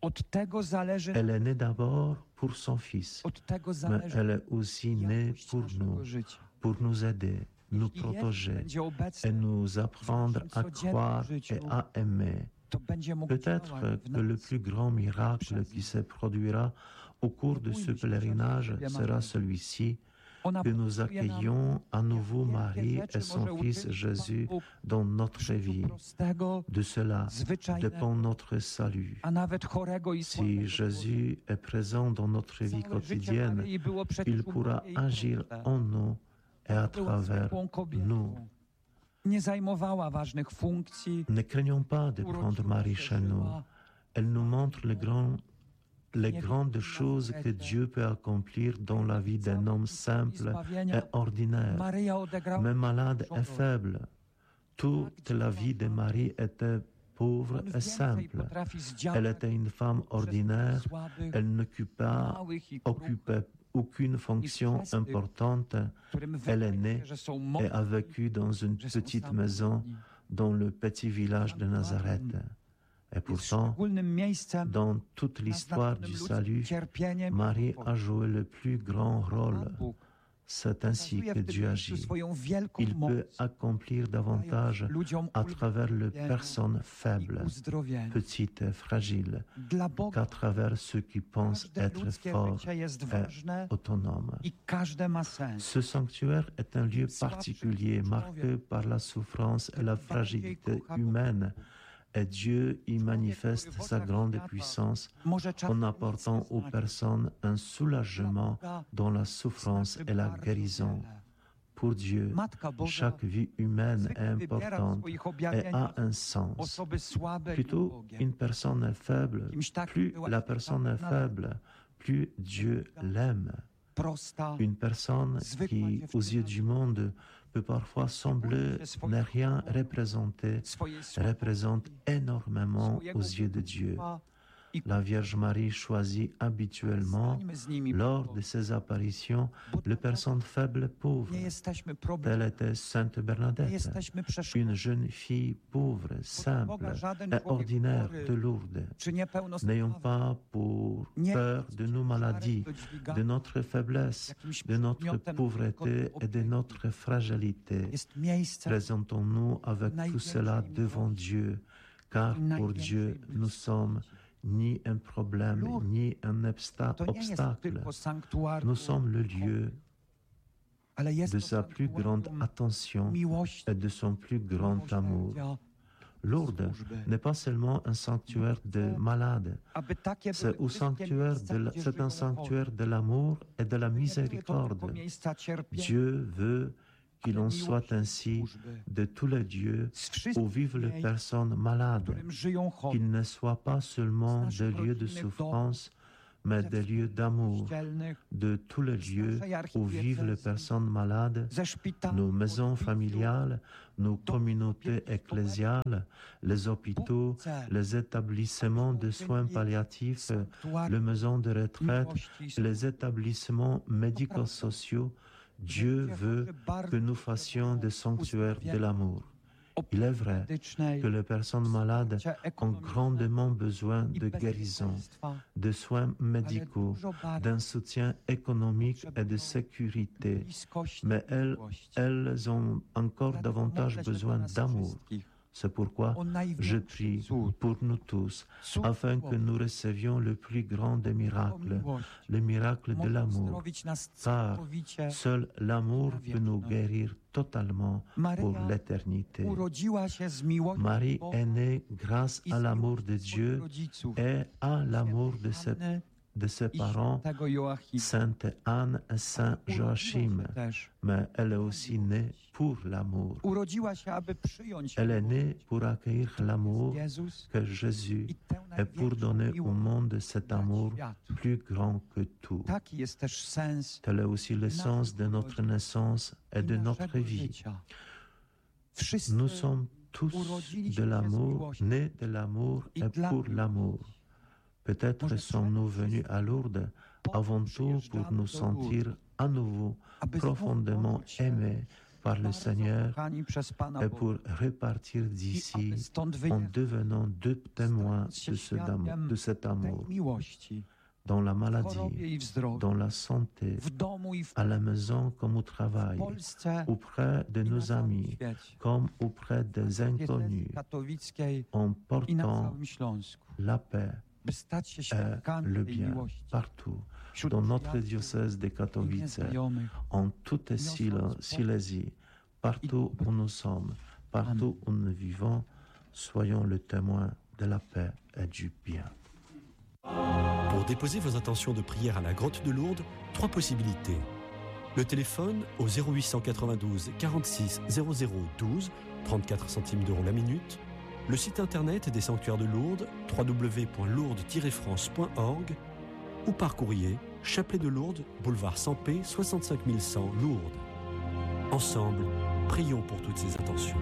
Elle est née d'abord pour son Fils, mais elle est aussi née pour nous aider, nous protéger et nous apprendre à croire et à aimer. Peut-être que le plus grand miracle qui se produira au cours de ce pèlerinage sera celui-ci, que nous accueillons à nouveau Marie et son Fils Jésus dans notre vie. De cela dépend notre salut. Si Jésus est présent dans notre vie quotidienne, il pourra agir en nous et à travers nous. Ne craignons pas de prendre Marie chez nous. Elle nous montre les grandes choses que Dieu peut accomplir dans la vie d'un homme simple et ordinaire, mais malade et faible. Toute la vie de Marie était pauvre et simple. Elle était une femme ordinaire, elle n'occupait aucune fonction importante. Elle est née et a vécu dans une petite maison dans le petit village de Nazareth. Et pourtant, dans toute l'histoire du salut, Marie a joué le plus grand rôle. C'est ainsi que Dieu agit. Il peut accomplir davantage à travers les personnes faibles, petites et fragiles, qu'à travers ceux qui pensent être forts et autonomes. Ce sanctuaire est un lieu particulier marqué par la souffrance et la fragilité humaine. Et Dieu y manifeste sa grande puissance en apportant aux personnes un soulagement dans la souffrance et la guérison. Pour Dieu, chaque vie humaine est importante et a un sens. Plutôt, une personne est faible, plus la personne est faible, plus Dieu l'aime. Une personne qui, aux yeux du monde, peut parfois sembler ne rien représenter, représente énormément aux yeux de Dieu. La Vierge Marie choisit habituellement, lors de ses apparitions, les personnes faibles pauvres. Telle était Sainte Bernadette, une jeune fille pauvre, simple et ordinaire de Lourdes. N'ayons pas peur de nos maladies, de notre faiblesse, de notre pauvreté et de notre fragilité. Présentons-nous avec tout cela devant Dieu, car pour Dieu, nous sommes ni un problème, ni un obstacle. Nous sommes le lieu de sa plus grande attention et de son plus grand amour. Lourdes n'est pas seulement un sanctuaire de malades, c'est un sanctuaire de l'amour et de la miséricorde. Dieu veut qu'il en soit ainsi de tous les lieux où vivent les personnes malades, qu'ils ne soient pas seulement des lieux de souffrance, mais des lieux d'amour, de tous les lieux où vivent les personnes malades, nos maisons familiales, nos communautés ecclésiales, les hôpitaux, les établissements de soins palliatifs, les maisons de retraite, les établissements médico-sociaux. Dieu veut que nous fassions des sanctuaires de l'amour. Il est vrai que les personnes malades ont grandement besoin de guérison, de soins médicaux, d'un soutien économique et de sécurité, mais elles ont encore davantage besoin d'amour. C'est pourquoi je prie pour nous tous, afin que nous recevions le plus grand des miracles, le miracle de l'amour, car seul l'amour peut nous guérir totalement pour l'éternité. Marie est née grâce à l'amour de Dieu et à l'amour de ses parents, Sainte Anne et Saint Joachim, mais elle est aussi née pour l'amour. Elle est née pour accueillir l'amour que Jésus et pour donner au monde cet amour plus grand que tout. Tel est aussi le sens de notre naissance et de notre vie. Nous sommes tous de l'amour, nés de l'amour et pour l'amour. Peut-être sommes-nous venus à Lourdes avant tout pour nous sentir à nouveau profondément aimés par le Seigneur et pour repartir d'ici en devenant deux témoins de cet amour. Dans la maladie, dans la santé, à la maison comme au travail, auprès de nos amis, comme auprès des inconnus, en portant la paix et le bien partout, dans notre diocèse de Katowice, en toute Silésie, partout où nous sommes, partout où nous vivons, soyons le témoin de la paix et du bien. Pour déposer vos intentions de prière à la grotte de Lourdes, 3 possibilités. Le téléphone au 0892 46 00 12, 34 centimes d'euros la minute. Le site internet des sanctuaires de Lourdes, www.lourdes-france.org, ou par courrier, Chapelet de Lourdes, boulevard Sampé, 65 100 Lourdes. Ensemble, prions pour toutes ces intentions.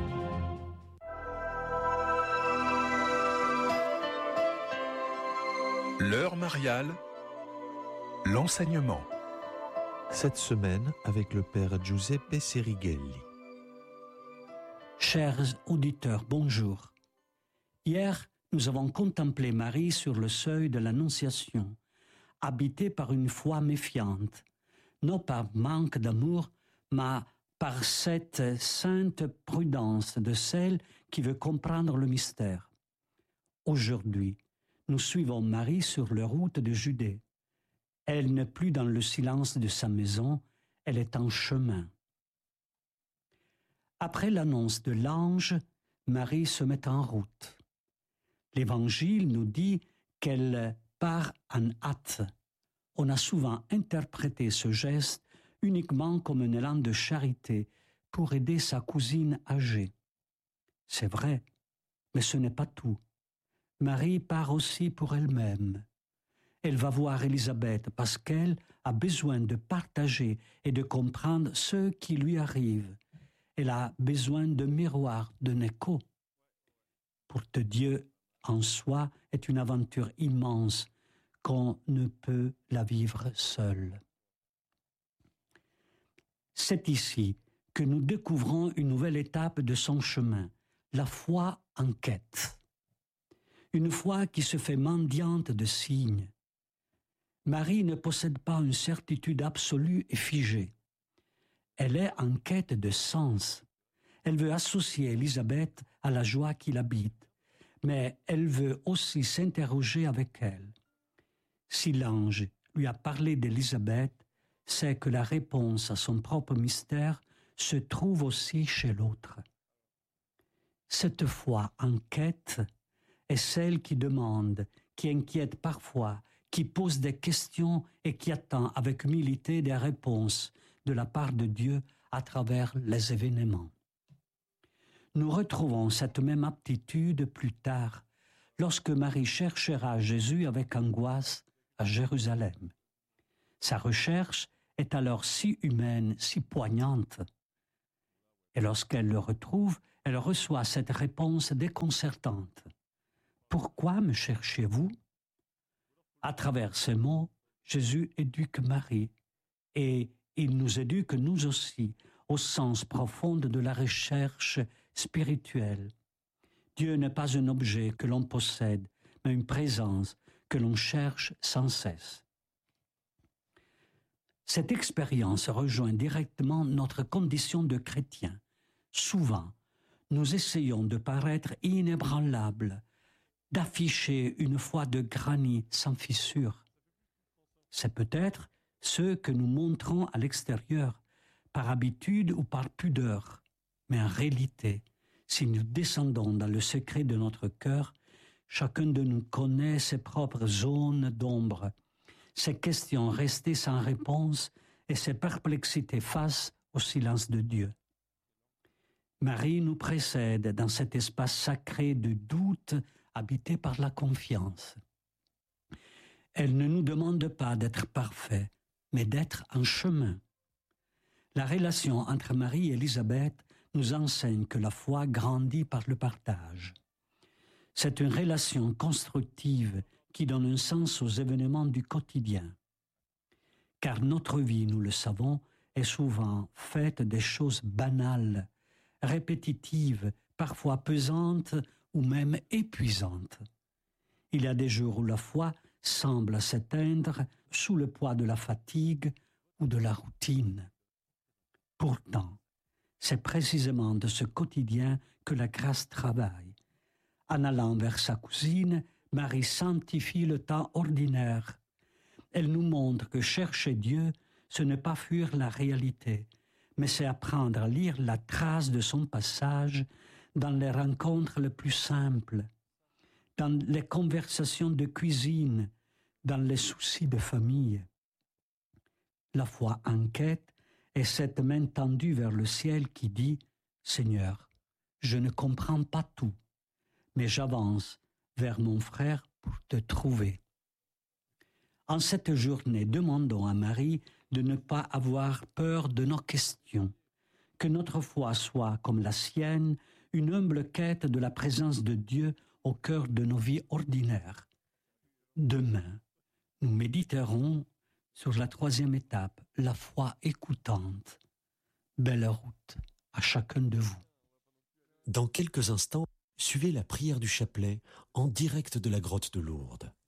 L'heure mariale, l'enseignement. Cette semaine, avec le père Giuseppe Serighelli. Chers auditeurs, bonjour. Hier, nous avons contemplé Marie sur le seuil de l'Annonciation, habitée par une foi méfiante, non par manque d'amour, mais par cette sainte prudence de celle qui veut comprendre le mystère. Aujourd'hui, nous suivons Marie sur la route de Judée. Elle n'est plus dans le silence de sa maison, elle est en chemin. Après l'annonce de l'ange, Marie se met en route. L'Évangile nous dit qu'elle part en hâte. On a souvent interprété ce geste uniquement comme un élan de charité pour aider sa cousine âgée. C'est vrai, mais ce n'est pas tout. Marie part aussi pour elle-même. Elle va voir Élisabeth parce qu'elle a besoin de partager et de comprendre ce qui lui arrive. Elle a besoin de miroir, d'un écho. Pour que Dieu en soi est une aventure immense qu'on ne peut la vivre seul. C'est ici que nous découvrons une nouvelle étape de son chemin, la foi en quête. Une foi qui se fait mendiante de signes. Marie ne possède pas une certitude absolue et figée. Elle est en quête de sens. Elle veut associer Élisabeth à la joie qui l'habite, mais elle veut aussi s'interroger avec elle. Si l'ange lui a parlé d'Élisabeth, c'est que la réponse à son propre mystère se trouve aussi chez l'autre. Cette foi en quête est celle qui demande, qui inquiète parfois, qui pose des questions et qui attend avec humilité des réponses de la part de Dieu à travers les événements. Nous retrouvons cette même aptitude plus tard, lorsque Marie cherchera Jésus avec angoisse à Jérusalem. Sa recherche est alors si humaine, si poignante. Et lorsqu'elle le retrouve, elle reçoit cette réponse déconcertante. « Pourquoi me cherchez-vous » À travers ces mots, Jésus éduque Marie et il nous éduque nous aussi au sens profond de la recherche spirituelle. Dieu n'est pas un objet que l'on possède, mais une présence que l'on cherche sans cesse. Cette expérience rejoint directement notre condition de chrétien. Souvent, nous essayons de paraître inébranlables, d'afficher une foi de granit sans fissure. C'est peut-être ce que nous montrons à l'extérieur, par habitude ou par pudeur. Mais en réalité, si nous descendons dans le secret de notre cœur, chacun de nous connaît ses propres zones d'ombre, ses questions restées sans réponse et ses perplexités face au silence de Dieu. Marie nous précède dans cet espace sacré de doute habité par la confiance. Elle ne nous demande pas d'être parfaits, mais d'être en chemin. La relation entre Marie et Élisabeth nous enseigne que la foi grandit par le partage. C'est une relation constructive qui donne un sens aux événements du quotidien. Car notre vie, nous le savons, est souvent faite des choses banales, répétitives, parfois pesantes ou même épuisantes. Il y a des jours où la foi semble s'éteindre sous le poids de la fatigue ou de la routine. Pourtant, c'est précisément de ce quotidien que la grâce travaille. En allant vers sa cousine, Marie sanctifie le temps ordinaire. Elle nous montre que chercher Dieu, ce n'est pas fuir la réalité, mais c'est apprendre à lire la trace de son passage dans les rencontres les plus simples, dans les conversations de cuisine, dans les soucis de famille. La foi en quête est cette main tendue vers le ciel qui dit « Seigneur, je ne comprends pas tout, mais j'avance vers mon frère pour te trouver. » En cette journée, demandons à Marie de ne pas avoir peur de nos questions, que notre foi soit, comme la sienne, une humble quête de la présence de Dieu au cœur de nos vies ordinaires. Demain, nous méditerons sur la 3e étape, la foi écoutante. Belle route à chacun de vous. Dans quelques instants, suivez la prière du chapelet en direct de la grotte de Lourdes.